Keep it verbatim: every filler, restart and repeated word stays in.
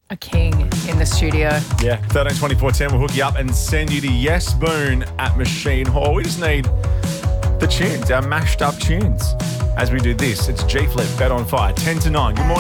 a king in the studio. Yeah, thirteen twenty-four ten will hook you up and send you to Yes Boone at Machine Hall. We just need the tunes, our mashed up tunes. As we do this, it's G Flip, Bet on Fire, ten to nine. Good morning.